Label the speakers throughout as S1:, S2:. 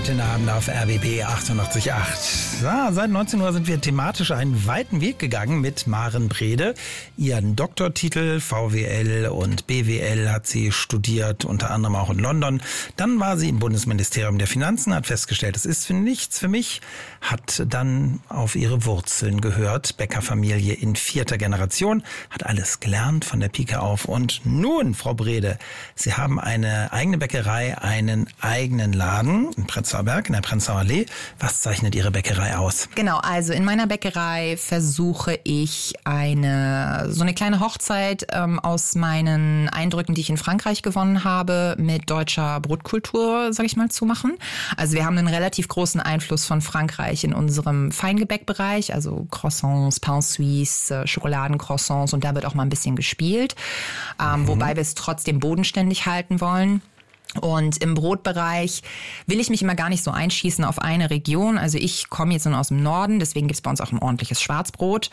S1: Heute Abend auf RBB 88.8. Ja, seit 19 Uhr sind wir thematisch einen weiten Weg gegangen mit Maren Brede. Ihren Doktortitel VWL und BWL hat sie studiert, unter anderem auch in London. Dann war sie im Bundesministerium der Finanzen, hat festgestellt, es ist nichts für mich, hat dann auf ihre Wurzeln gehört. Bäckerfamilie in 4. Generation, hat alles gelernt von der Pike auf. Und nun, Frau Brede, Sie haben eine eigene Bäckerei, einen eigenen Laden in Prenzlauer Berg, in der Prenzlauer Allee. Was zeichnet Ihre Bäckerei aus?
S2: Genau, also in meiner Bäckerei versuche ich so eine kleine Hochzeit aus meinen Eindrücken, die ich in Frankreich gewonnen habe, mit deutscher Brotkultur, sag ich mal, zu machen. Also wir haben einen relativ großen Einfluss von Frankreich in unserem Feingebäckbereich, also Croissants, Pain Suisse, Schokoladencroissants, und da wird auch mal ein bisschen gespielt, wobei wir es trotzdem bodenständig halten wollen. Und im Brotbereich will ich mich immer gar nicht so einschießen auf eine Region. Also ich komme jetzt nur aus dem Norden, deswegen gibt es bei uns auch ein ordentliches Schwarzbrot.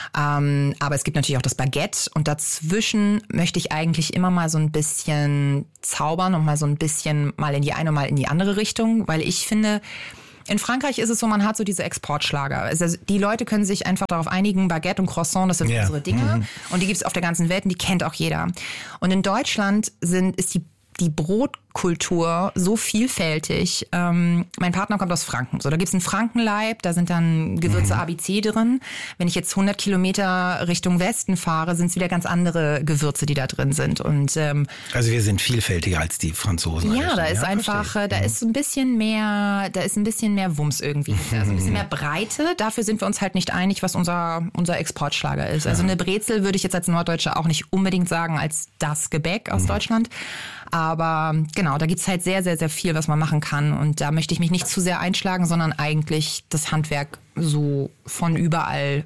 S2: Aber es gibt natürlich auch das Baguette. Und dazwischen möchte ich eigentlich immer mal so ein bisschen zaubern und mal so ein bisschen mal in die eine, mal in die andere Richtung. Weil ich finde, in Frankreich ist es so, man hat so diese Exportschlager. Also die Leute können sich einfach darauf einigen, Baguette und Croissant, das sind unsere Dinge. Und die gibt es auf der ganzen Welt und die kennt auch jeder. Und in Deutschland ist die Brotkultur so vielfältig. Mein Partner kommt aus Franken. So, da gibt's einen Frankenleib, da sind dann Gewürze ABC drin. Wenn ich jetzt 100 Kilometer Richtung Westen fahre, sind es wieder ganz andere Gewürze, die da drin sind. Und
S1: also wir sind vielfältiger als die Franzosen.
S2: Ja, da ist einfach, da ist ein bisschen mehr Wumms irgendwie. Also ein bisschen mehr Breite. Dafür sind wir uns halt nicht einig, was unser Exportschlager ist. Also eine Brezel würde ich jetzt als Norddeutsche auch nicht unbedingt sagen als das Gebäck aus Deutschland. Aber genau, da gibt's halt sehr, sehr, sehr viel, was man machen kann. Und da möchte ich mich nicht zu sehr einschlagen, sondern eigentlich das Handwerk so von überall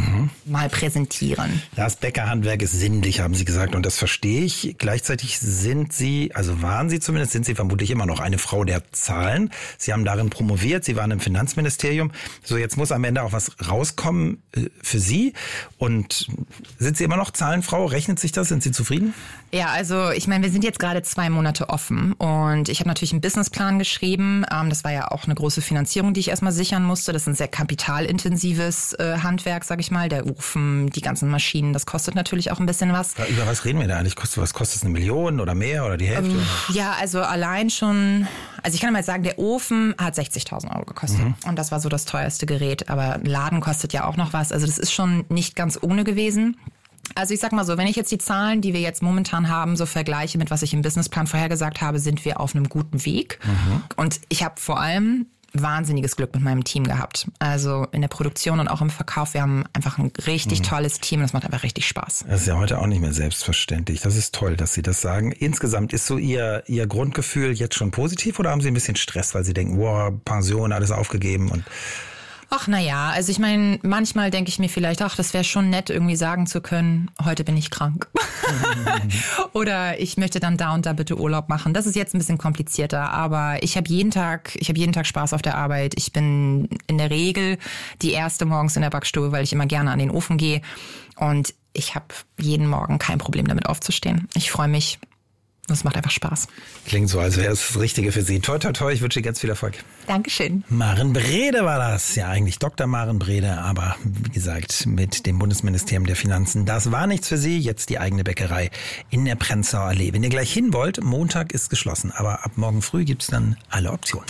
S2: mal präsentieren.
S1: Das Bäckerhandwerk ist sinnlich, haben Sie gesagt, und das verstehe ich. Gleichzeitig sind Sie vermutlich immer noch eine Frau der Zahlen. Sie haben darin promoviert, Sie waren im Finanzministerium. So, jetzt muss am Ende auch was rauskommen für Sie. Und sind Sie immer noch Zahlenfrau? Rechnet sich das? Sind Sie zufrieden?
S2: Ja, also ich meine, wir sind jetzt gerade 2 Monate offen und ich habe natürlich einen Businessplan geschrieben. Das war ja auch eine große Finanzierung, die ich erstmal sichern musste. Das ist ein sehr kapitalintensives Handwerk, sage ich mal. Der Ofen, die ganzen Maschinen, das kostet natürlich auch ein bisschen was.
S1: Ja, über was reden wir da eigentlich? Was kostet es, 1 Million oder mehr oder die Hälfte?
S2: Ja, also allein schon, also ich kann mal sagen, der Ofen hat 60.000 Euro gekostet. Und das war so das teuerste Gerät. Aber ein Laden kostet ja auch noch was. Also das ist schon nicht ganz ohne gewesen. Also ich sag mal so, wenn ich jetzt die Zahlen, die wir jetzt momentan haben, so vergleiche mit was ich im Businessplan vorhergesagt habe, sind wir auf einem guten Weg. Und ich habe vor allem wahnsinniges Glück mit meinem Team gehabt. Also in der Produktion und auch im Verkauf. Wir haben einfach ein richtig tolles Team. Das macht einfach richtig Spaß.
S1: Das ist ja heute auch nicht mehr selbstverständlich. Das ist toll, dass Sie das sagen. Insgesamt ist so Ihr Grundgefühl jetzt schon positiv oder haben Sie ein bisschen Stress, weil Sie denken, wow, Pension, alles aufgegeben und...
S2: Ach naja, also ich meine, manchmal denke ich mir vielleicht, das wäre schon nett, irgendwie sagen zu können, heute bin ich krank. Oder ich möchte dann da und da bitte Urlaub machen. Das ist jetzt ein bisschen komplizierter, aber ich habe jeden Tag Spaß auf der Arbeit. Ich bin in der Regel die erste morgens in der Backstube, weil ich immer gerne an den Ofen gehe. Und ich habe jeden Morgen kein Problem damit aufzustehen. Ich freue mich. Das macht einfach Spaß.
S1: Klingt so, als wäre es das Richtige für Sie. Toi, toi, toi, ich wünsche Ihnen ganz viel Erfolg.
S2: Dankeschön.
S1: Maren Brede war das. Ja, eigentlich Dr. Maren Brede, aber wie gesagt, mit dem Bundesministerium der Finanzen. Das war nichts für Sie. Jetzt die eigene Bäckerei in der Prenzlauer Allee. Wenn ihr gleich hin wollt, Montag ist geschlossen. Aber ab morgen früh gibt's dann alle Optionen.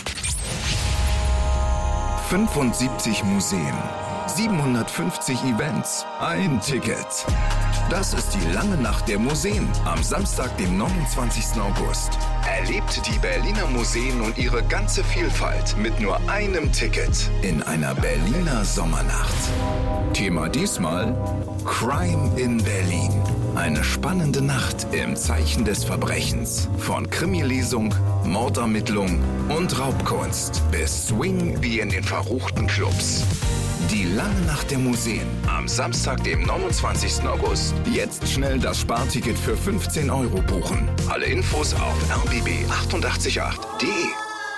S3: 75 Museen, 750 Events, ein Ticket. Das ist die lange Nacht der Museen am Samstag, dem 29. August. Erlebt die Berliner Museen und ihre ganze Vielfalt mit nur einem Ticket in einer Berliner Sommernacht. Thema diesmal Crime in Berlin. Eine spannende Nacht im Zeichen des Verbrechens. Von Krimi-Lesung, Mordermittlung und Raubkunst bis Swing wie in den verruchten Clubs. Die lange Nacht der Museen am Samstag, dem 29. August. Jetzt schnell das Sparticket für 15 € buchen. Alle Infos auf rbb888.de.